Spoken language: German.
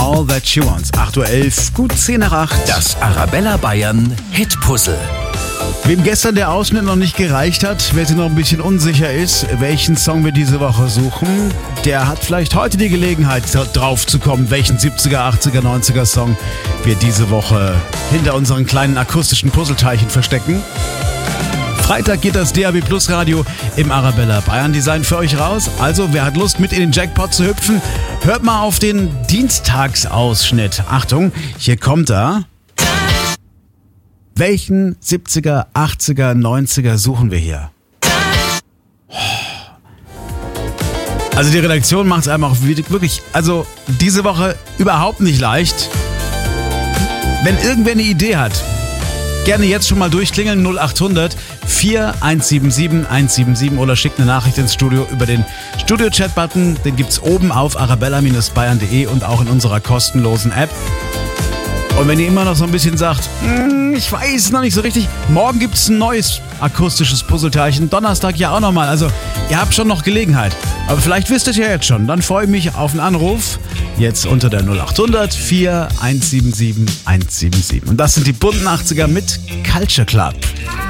All That She Wants. 8.11 Uhr, gut 10 nach 8. Das Arabella Bayern Hitpuzzle. Wem gestern der Ausschnitt noch nicht gereicht hat, wer sich noch ein bisschen unsicher ist, welchen Song wir diese Woche suchen, der hat vielleicht heute die Gelegenheit, drauf zu kommen, welchen 70er, 80er, 90er Song wir diese Woche hinter unseren kleinen akustischen Puzzleteilchen verstecken. Freitag geht das DAB Plus Radio im Arabella Bayern Design für euch raus. Also, wer hat Lust, mit in den Jackpot zu hüpfen, hört mal auf den Dienstagsausschnitt. Achtung, hier kommt er. Welchen 70er, 80er, 90er suchen wir hier? Also die Redaktion macht es einem auch wirklich, also diese Woche überhaupt nicht leicht. Wenn irgendwer eine Idee hat, gerne jetzt schon mal durchklingeln, 0800 4177 177 oder schickt eine Nachricht ins Studio über den Studio-Chat-Button. Den gibt's oben auf arabella-bayern.de und auch in unserer kostenlosen App. Und wenn ihr immer noch so ein bisschen sagt, ich weiß noch nicht so richtig, morgen gibt es ein neues akustisches Puzzleteilchen, Donnerstag ja auch nochmal. Also ihr habt schon noch Gelegenheit. Aber vielleicht wisst ihr es ja jetzt schon. Dann freue ich mich auf einen Anruf. Jetzt unter der 0800 4177 177. Und das sind die bunten 80er mit Culture Club.